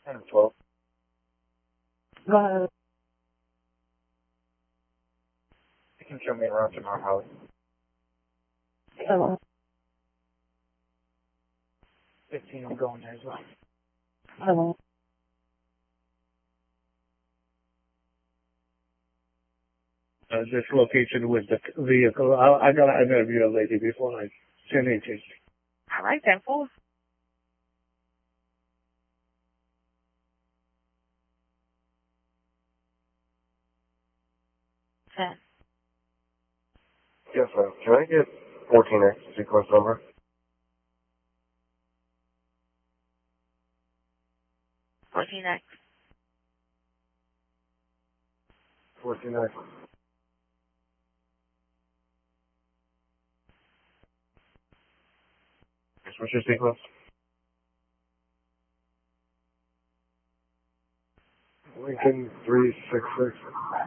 10 and 12. Go ahead. You can show me around tomorrow, Holly. Hello. 15, I'm going there as well. Hello. This location with the vehicle. I got to interview a lady before like 10:18. All right, 10-4. Yes, ma'am. Can I get 14X sequence number? 14X. 14X. What's your sequence? Lincoln 366.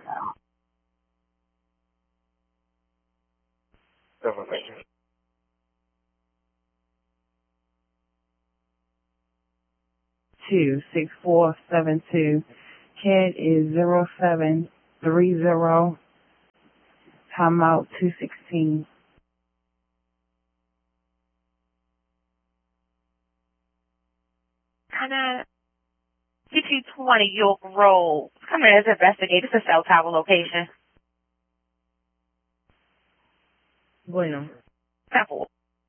Definitely, thank you. 26472. CAD is 0730. Timeout 216. Kind of get you 20 York Road. Come here as an investigator. It's a cell tower location. Bueno. 10-4.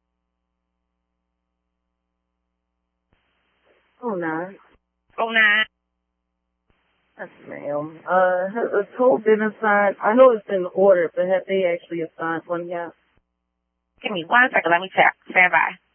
Oh, no. 09. Yes, ma'am. Has a toll been assigned? I know it's been ordered, but have they actually assigned one yet? Give me 1 second. Let me check. Stand by.